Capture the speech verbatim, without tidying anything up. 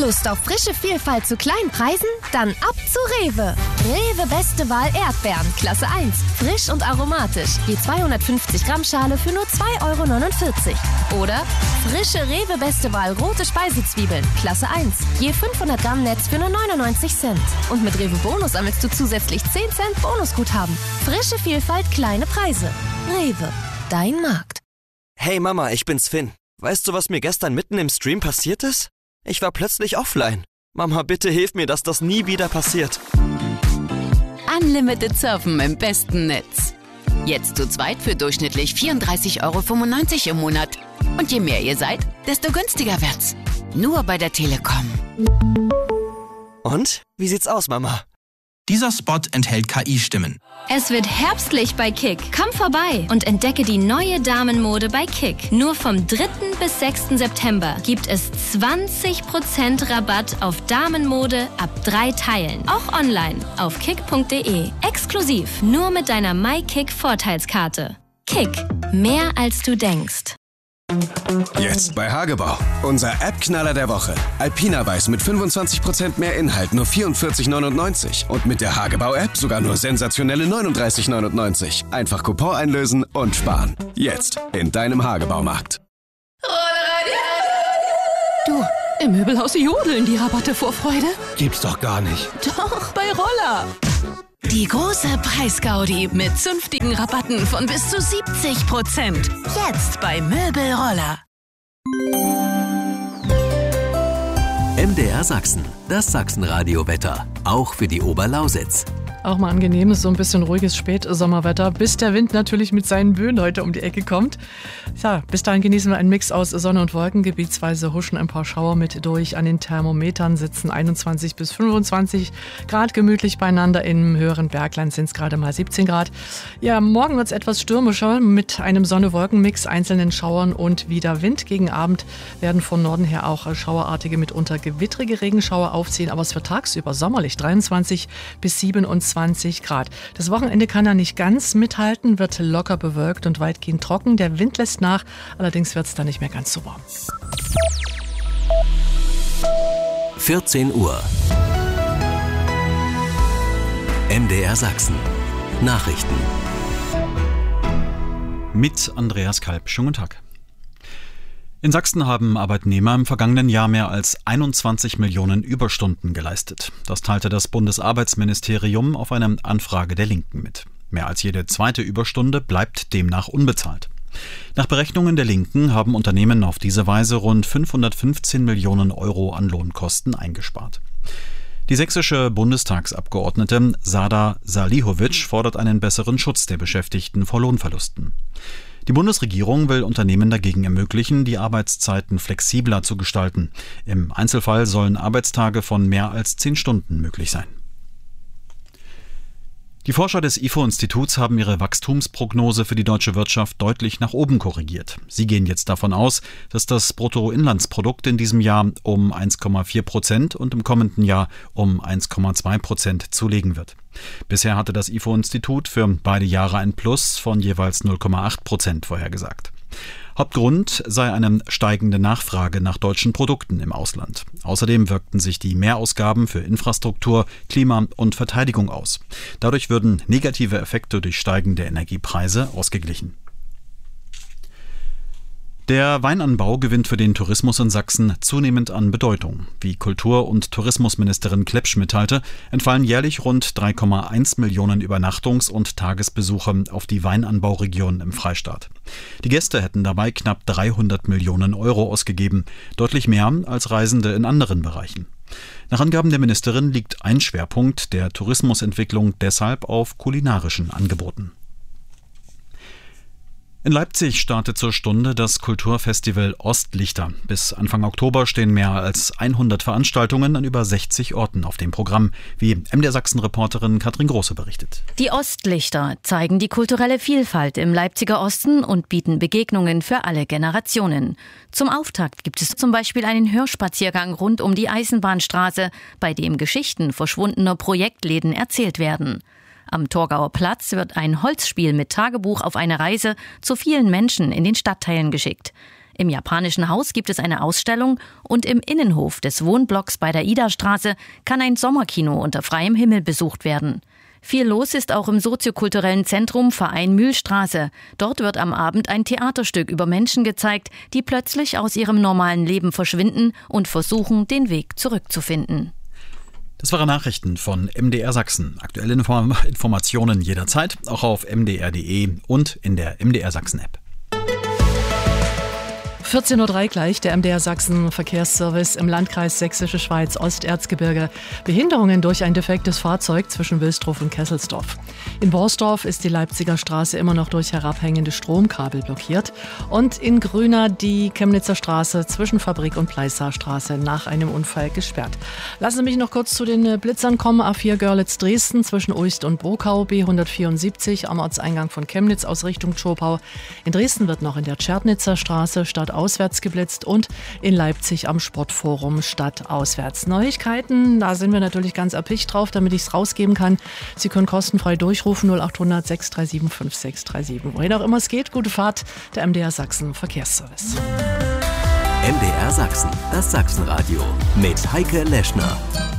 Lust auf frische Vielfalt zu kleinen Preisen? Dann ab zu Rewe. Rewe Beste Wahl Erdbeeren, Klasse eins. Frisch und aromatisch. Je zweihundertfünfzig Gramm Schale für nur zwei Euro neunundvierzig. Oder frische Rewe Beste Wahl rote Speisezwiebeln, Klasse eins. Je fünfhundert Gramm Netz für nur neunundneunzig Cent. Und mit Rewe Bonus sammelst du zusätzlich zehn Cent Bonusguthaben. Frische Vielfalt, kleine Preise. Rewe, dein Markt. Hey Mama, ich bin's Finn. Weißt du, was mir gestern mitten im Stream passiert ist? Ich war plötzlich offline. Mama, bitte hilf mir, dass das nie wieder passiert. Unlimited Surfen im besten Netz. Jetzt zu zweit für durchschnittlich vierunddreißig Euro fünfundneunzig im Monat. Und je mehr ihr seid, desto günstiger wird's. Nur bei der Telekom. Und? Wie sieht's aus, Mama? Dieser Spot enthält K I-Stimmen. Es wird herbstlich bei Kick. Komm vorbei und entdecke die neue Damenmode bei Kick. Nur vom dritten bis sechsten September gibt es zwanzig Prozent Rabatt auf Damenmode ab drei Teilen. Auch online auf kick punkt de. Exklusiv nur mit deiner MyKick-Vorteilskarte. Kick. Mehr als du denkst. Jetzt bei Hagebau. Unser App-Knaller der Woche. Alpina Weiß mit fünfundzwanzig Prozent mehr Inhalt, nur vierundvierzig neunundneunzig. Und mit der Hagebau-App sogar nur sensationelle neununddreißig neunundneunzig. Einfach Coupon einlösen und sparen. Jetzt in deinem Hagebaumarkt. Du, im Möbelhaus jodeln die Rabatte vor Freude. Gibt's doch gar nicht. Doch, bei Roller. Die große Preisgaudi mit zünftigen Rabatten von bis zu siebzig Prozent. Jetzt bei Möbelroller. M D R Sachsen, das Sachsenradio-Wetter. Auch für die Oberlausitz. Auch mal angenehmes, so ein bisschen ruhiges Spätsommerwetter, bis der Wind natürlich mit seinen Böen heute um die Ecke kommt. Ja, bis dahin genießen wir einen Mix aus Sonne und Wolken. Gebietsweise huschen ein paar Schauer mit durch. An den Thermometern sitzen einundzwanzig bis fünfundzwanzig Grad gemütlich beieinander. Im höheren Bergland sind es gerade mal siebzehn Grad. Ja, morgen wird es etwas stürmischer mit einem Sonne-Wolken-Mix, einzelnen Schauern und wieder Wind. Gegen Abend werden von Norden her auch schauerartige, mitunter gewittrige Regenschauer aufziehen. Aber es wird tagsüber sommerlich, dreiundzwanzig bis siebenundzwanzig Grad. Das Wochenende kann er nicht ganz mithalten, wird locker bewölkt und weitgehend trocken. Der Wind lässt nach, allerdings wird es dann nicht mehr ganz so warm. vierzehn Uhr. M D R Sachsen. Nachrichten. Mit Andreas Kalb. Schönen guten Tag. In Sachsen haben Arbeitnehmer im vergangenen Jahr mehr als einundzwanzig Millionen Überstunden geleistet. Das teilte das Bundesarbeitsministerium auf eine Anfrage der Linken mit. Mehr als jede zweite Überstunde bleibt demnach unbezahlt. Nach Berechnungen der Linken haben Unternehmen auf diese Weise rund fünfhundertfünfzehn Millionen Euro an Lohnkosten eingespart. Die sächsische Bundestagsabgeordnete Sada Salihovic fordert einen besseren Schutz der Beschäftigten vor Lohnverlusten. Die Bundesregierung will Unternehmen dagegen ermöglichen, die Arbeitszeiten flexibler zu gestalten. Im Einzelfall sollen Arbeitstage von mehr als zehn Stunden möglich sein. Die Forscher des I F O-Instituts haben ihre Wachstumsprognose für die deutsche Wirtschaft deutlich nach oben korrigiert. Sie gehen jetzt davon aus, dass das Bruttoinlandsprodukt in diesem Jahr um eins Komma vier Prozent und im kommenden Jahr um eins Komma zwei Prozent zulegen wird. Bisher hatte das I F O-Institut für beide Jahre ein Plus von jeweils null Komma acht Prozent vorhergesagt. Hauptgrund sei eine steigende Nachfrage nach deutschen Produkten im Ausland. Außerdem wirkten sich die Mehrausgaben für Infrastruktur, Klima und Verteidigung aus. Dadurch würden negative Effekte durch steigende Energiepreise ausgeglichen. Der Weinanbau gewinnt für den Tourismus in Sachsen zunehmend an Bedeutung. Wie Kultur- und Tourismusministerin Klepsch mitteilte, entfallen jährlich rund drei Komma eins Millionen Übernachtungs- und Tagesbesuche auf die Weinanbauregion im Freistaat. Die Gäste hätten dabei knapp dreihundert Millionen Euro ausgegeben, deutlich mehr als Reisende in anderen Bereichen. Nach Angaben der Ministerin liegt ein Schwerpunkt der Tourismusentwicklung deshalb auf kulinarischen Angeboten. In Leipzig startet zur Stunde das Kulturfestival Ostlichter. Bis Anfang Oktober stehen mehr als hundert Veranstaltungen an über sechzig Orten auf dem Programm, wie M D R Sachsen-Reporterin Katrin Große berichtet. Die Ostlichter zeigen die kulturelle Vielfalt im Leipziger Osten und bieten Begegnungen für alle Generationen. Zum Auftakt gibt es zum Beispiel einen Hörspaziergang rund um die Eisenbahnstraße, bei dem Geschichten verschwundener Projektläden erzählt werden. Am Torgauer Platz wird ein Holzspiel mit Tagebuch auf eine Reise zu vielen Menschen in den Stadtteilen geschickt. Im Japanischen Haus gibt es eine Ausstellung und im Innenhof des Wohnblocks bei der Idastraße kann ein Sommerkino unter freiem Himmel besucht werden. Viel los ist auch im soziokulturellen Zentrum Verein Mühlstraße. Dort wird am Abend ein Theaterstück über Menschen gezeigt, die plötzlich aus ihrem normalen Leben verschwinden und versuchen, den Weg zurückzufinden. Das waren Nachrichten von M D R Sachsen. Aktuelle Inform- Informationen jederzeit, auch auf m d r punkt d e und in der M D R Sachsen App. vierzehn Uhr drei gleich, der M D R Sachsen Verkehrsservice im Landkreis Sächsische Schweiz, Osterzgebirge. Behinderungen durch ein defektes Fahrzeug zwischen Wilsdruff und Kesselsdorf. In Borsdorf ist die Leipziger Straße immer noch durch herabhängende Stromkabel blockiert. Und in Grüna die Chemnitzer Straße zwischen Fabrik und Pleisser Straße nach einem Unfall gesperrt. Lassen Sie mich noch kurz zu den Blitzern kommen. A vier Görlitz-Dresden zwischen Uist und Bokau, B hundertvierundsiebzig am Ortseingang von Chemnitz aus Richtung Zschopau. In Dresden wird noch in der Tschernitzer Straße statt auswärts geblitzt und in Leipzig am Sportforum statt auswärts. Neuigkeiten, da sind wir natürlich ganz erpicht drauf, damit ich es rausgeben kann. Sie können kostenfrei durchrufen null acht hundert sechs drei sieben fünf sechs drei sieben. Wohin auch immer es geht, gute Fahrt, der M D R Sachsen Verkehrsservice. M D R Sachsen, das Sachsenradio mit Heike Leschner.